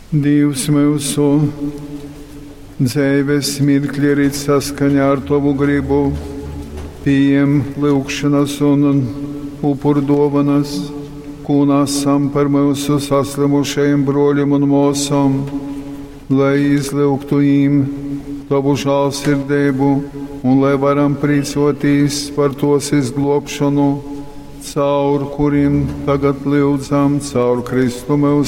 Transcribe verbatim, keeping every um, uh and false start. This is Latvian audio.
Dievs mūsu dzīves mirkļi ir saskaņā ar Tavu gribu, pieņem lūgšanas un upuru dāvanas, ko nesam par mūsu saslimušajiem broļiem un māsām, lai izlūgtu viņiem Tavu žēlsirdību un lai varam priecoties par tos izglābšanu, caur kuriem tagad lūdzam caur Kristu mūsu